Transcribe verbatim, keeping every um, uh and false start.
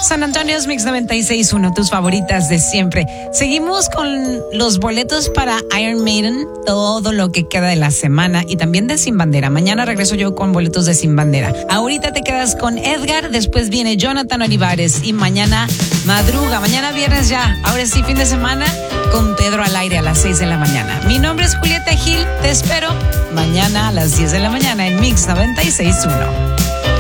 San Antonio's Mix noventa y seis punto uno, tus favoritas de siempre. Seguimos con los boletos para Iron Maiden, todo lo que queda de la semana y también de Sin Bandera. Mañana regreso yo con boletos de Sin Bandera. Ahorita te quedas con Edgar, después viene Jonathan Olivares y mañana madruga, mañana viernes ya, ahora sí fin de semana, con Pedro al aire a las seis de la mañana. Mi nombre es Julieta Gil, te espero mañana a las diez de la mañana en Mix noventa y seis punto uno.